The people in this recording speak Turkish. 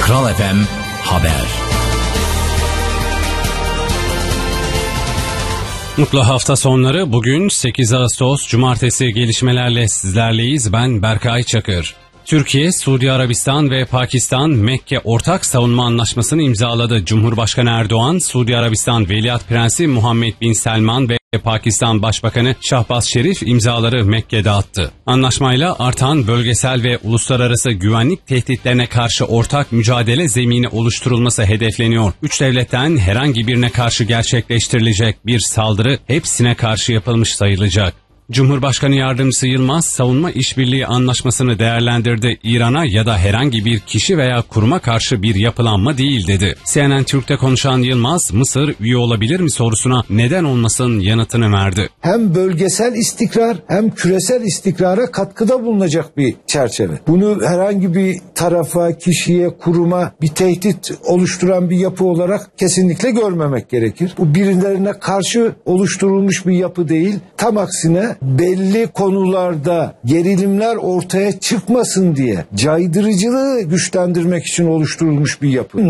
Kral FM Haber. Mutlu hafta sonları. Bugün 8 Ağustos Cumartesi, gelişmelerle sizlerleyiz. Ben Berkay Çakır. Türkiye, Suudi Arabistan ve Pakistan Mekke Ortak Savunma Anlaşması'nı imzaladı. Cumhurbaşkanı Erdoğan, Suudi Arabistan Veliaht Prensi Muhammed Bin Selman ve Pakistan Başbakanı Şahbaz Şerif imzaları Mekke'de attı. Anlaşmayla artan bölgesel ve uluslararası güvenlik tehditlerine karşı ortak mücadele zemini oluşturulması hedefleniyor. Üç devletten herhangi birine karşı gerçekleştirilecek bir saldırı hepsine karşı yapılmış sayılacak. Cumhurbaşkanı Yardımcısı Yılmaz, savunma işbirliği anlaşmasını değerlendirdi. İran'a ya da herhangi bir kişi veya kuruma karşı bir yapılanma değil dedi. CNN Türk'te konuşan Yılmaz, Mısır üye olabilir mi sorusuna neden olmasın yanıtını verdi. Hem bölgesel istikrar hem küresel istikrara katkıda bulunacak bir çerçeve. Bunu herhangi bir tarafa, kişiye, kuruma bir tehdit oluşturan bir yapı olarak kesinlikle görmemek gerekir. Bu birilerine karşı oluşturulmuş bir yapı değil. Tam aksine belli konularda gerilimler ortaya çıkmasın diye caydırıcılığı güçlendirmek için oluşturulmuş bir yapı.